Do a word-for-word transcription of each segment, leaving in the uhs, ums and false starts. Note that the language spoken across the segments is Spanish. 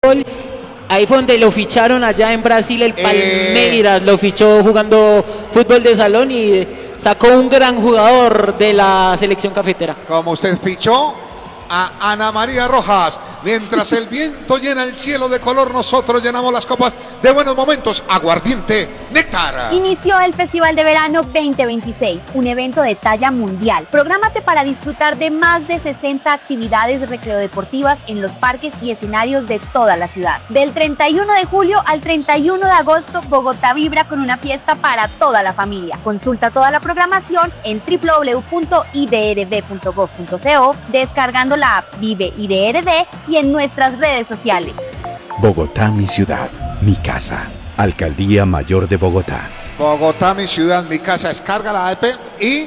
gol. Ahí fue donde lo ficharon allá en Brasil, el Palmeiras, eh... lo fichó jugando fútbol de salón y sacó un gran jugador de la selección cafetera. Como usted fichó a Ana María Rojas. Mientras el viento llena el cielo de color, nosotros llenamos las copas de buenos momentos. Aguardiente Néctar. Inició el Festival de Verano veinte veintiséis, un evento de talla mundial. Prográmate para disfrutar de más de sesenta actividades recreodeportivas en los parques y escenarios de toda la ciudad. Del treinta y uno de julio al treinta y uno de agosto, Bogotá vibra con una fiesta para toda la familia. Consulta toda la programación en w w w punto i d r d punto gov punto co, descargando la app Vive I D R D y en nuestras redes sociales. Bogotá, mi ciudad, mi casa. Alcaldía Mayor de Bogotá. Bogotá, mi ciudad, mi casa. Descarga la app y,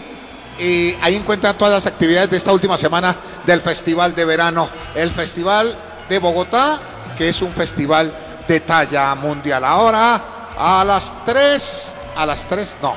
y ahí encuentran todas las actividades de esta última semana del Festival de Verano. El Festival de Bogotá, que es un festival de talla mundial. Ahora a las tres, a las tres, no.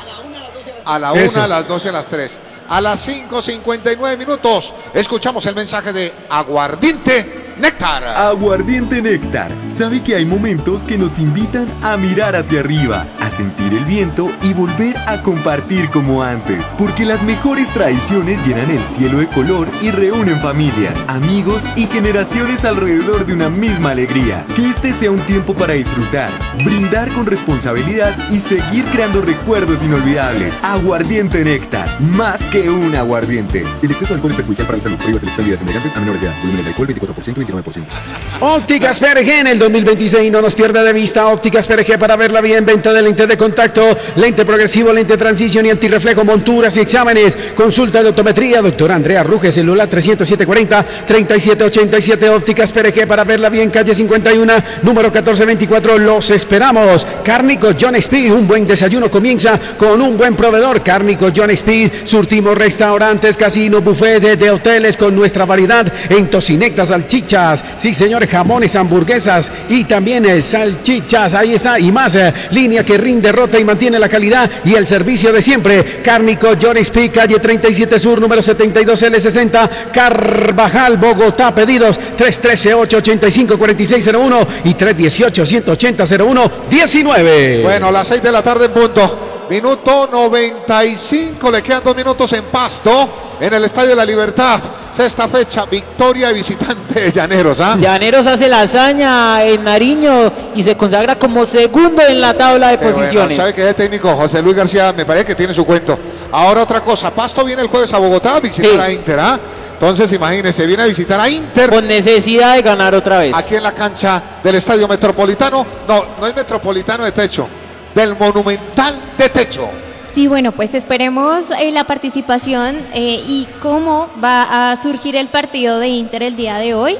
A la una, a las doce, a las tres. A las cinco cincuenta y nueve minutos escuchamos el mensaje de Aguardiente Néctar. Aguardiente Néctar. Sabe que hay momentos que nos invitan a mirar hacia arriba, a sentir el viento y volver a compartir como antes. Porque las mejores tradiciones llenan el cielo de color y reúnen familias, amigos y generaciones alrededor de una misma alegría. Que este sea un tiempo para disfrutar, brindar con responsabilidad y seguir creando recuerdos inolvidables. Aguardiente Néctar. Más que un aguardiente. El exceso de alcohol es perjudicial para la salud. Prohíbas las bebidas embriagantes a menores de edad. Volúmenes de alcohol veinticuatro por ciento, veintinueve por ciento. Ópticas P R G en el dos mil veintiséis, no nos pierda de vista. Ópticas P R G para verla bien. Venta de lentes de contacto, lente progresivo, lente de transición y antirreflejo, monturas y exámenes. Consulta de optometría, doctora Andrea Ruge, celular trescientos siete cuarenta, treinta y siete ochenta y siete. Ópticas P R G para verla bien, calle cincuenta y uno, número catorce veinticuatro. Los esperamos. Cárnico John Speed, un buen desayuno comienza con un buen proveedor. Cárnico John Speed, surtimos restaurantes, casinos, buffets de hoteles con nuestra variedad en tocinectas, salchichas, sí señores, jamones, hamburguesas y también eh, salchichas, ahí está, y más, eh, línea que rinde, rota y mantiene la calidad y el servicio de siempre. Cárnico John Speed, calle treinta y siete Sur, número setenta y dos L sesenta, Carvajal, Bogotá. Pedidos tres uno tres, ocho ocho cinco, cuatro seis cero uno y tres uno ocho, uno ocho cero cero uno diecinueve. Bueno, a las seis de la tarde en punto. Minuto noventa y cinco, le quedan dos minutos en Pasto, en el Estadio de la Libertad. Sexta fecha, victoria de visitante de Llaneros. ¿ah? Llaneros hace la hazaña en Nariño y se consagra como segundo en la tabla de eh, posiciones. Bueno, sabe que el técnico José Luis García me parece que tiene su cuento. Ahora otra cosa, Pasto viene el jueves a Bogotá a visitar sí. a Inter. ¿ah? Entonces imagínense, viene a visitar a Inter. Con necesidad de ganar otra vez. Aquí en la cancha del Estadio Metropolitano. No, no es Metropolitano de techo. Del Monumental de techo. Sí, bueno, pues esperemos eh, la participación eh, y cómo va a surgir el partido de Inter el día de hoy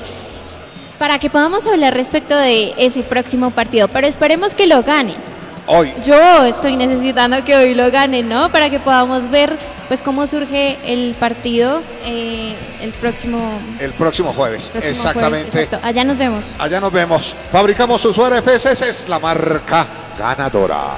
para que podamos hablar respecto de ese próximo partido, pero esperemos que lo gane. Hoy. Yo estoy necesitando que hoy lo gane, ¿no? Para que podamos ver pues cómo surge el partido eh, el próximo el próximo jueves. Próximo Exactamente. Jueves, exacto. Allá nos vemos. Allá nos vemos. Fabricamos su suero F S S, es la marca ganadora.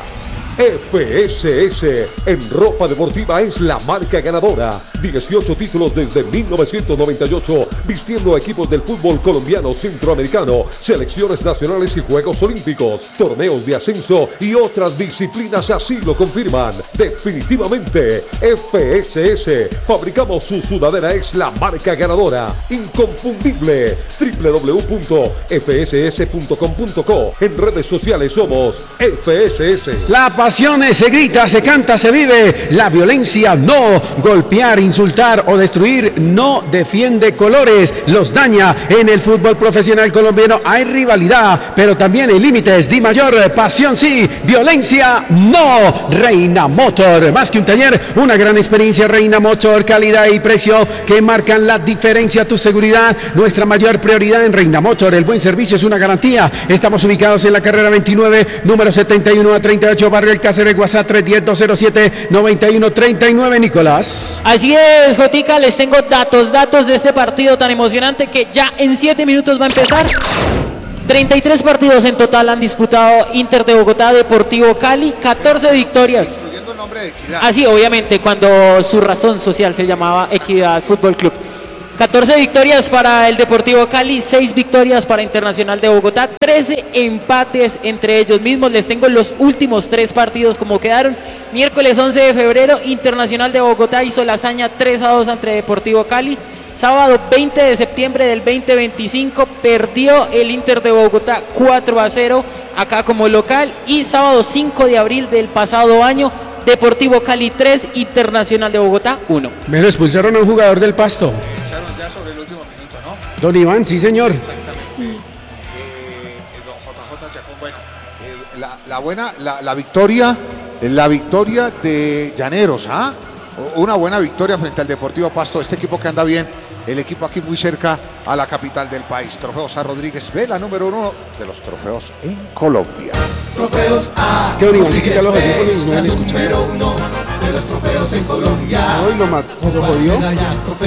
F S S en ropa deportiva es la marca ganadora. dieciocho títulos desde mil novecientos noventa y ocho, vistiendo a equipos del fútbol colombiano, centroamericano, selecciones nacionales y Juegos Olímpicos, torneos de ascenso y otras disciplinas así lo confirman. Definitivamente, F S S, fabricamos su sudadera, es la marca ganadora. Inconfundible. w w w punto f s s punto com punto co. En redes sociales somos F S S. La pasión se grita, se canta, se vive. La violencia no. Golpear, insultar o destruir no defiende colores, los daña. En el fútbol profesional colombiano hay rivalidad, pero también hay límites. Di mayor, pasión sí, violencia no. Reina Motor, más que un taller, una gran experiencia. Reina Motor, calidad y precio que marcan la diferencia. Tu seguridad, nuestra mayor prioridad en Reina Motor. El buen servicio es una garantía. Estamos ubicados en la carrera veintinueve, número setenta y uno a treinta y ocho, barrio El Cáceres, WhatsApp tres uno cero, dos cero siete, nueve uno tres nueve, Nicolás. Así es, Jotica, les tengo datos, datos de este partido tan emocionante que ya en siete minutos va a empezar. treinta y tres partidos en total han disputado Inter de Bogotá, Deportivo Cali, catorce victorias. Incluyendo el nombre de Equidad. Así, obviamente, cuando su razón social se llamaba Equidad Fútbol Club. catorce victorias para el Deportivo Cali, seis victorias para Internacional de Bogotá, trece empates entre ellos mismos. Les tengo los últimos tres partidos como quedaron. Miércoles once de febrero, Internacional de Bogotá hizo la hazaña tres a dos ante Deportivo Cali. Sábado veinte de septiembre del veinte veinticinco perdió el Inter de Bogotá cuatro a cero acá como local. Y sábado cinco de abril del pasado año, Deportivo Cali tres, Internacional de Bogotá uno. Me lo expulsaron a un jugador del Pasto. Echaron ya sobre el último minuto, ¿no? Don Iván, sí señor. Exactamente. Sí. Eh, don J J Chacón, bueno, eh, la, la buena, la, la victoria, la victoria de Llaneros, ¿ah? Una buena victoria frente al Deportivo Pasto, este equipo que anda bien, el equipo aquí muy cerca a la capital del país. Trofeos A. Rodríguez, ve la número uno de los trofeos en Colombia. Trofeos A. ¿Qué, Don Iván? ¿Sí quita los audífonos? No han escuchado. Número uno de los trofeos en Colombia. Ay, lo mató, lo jodió. Medallas, trofeos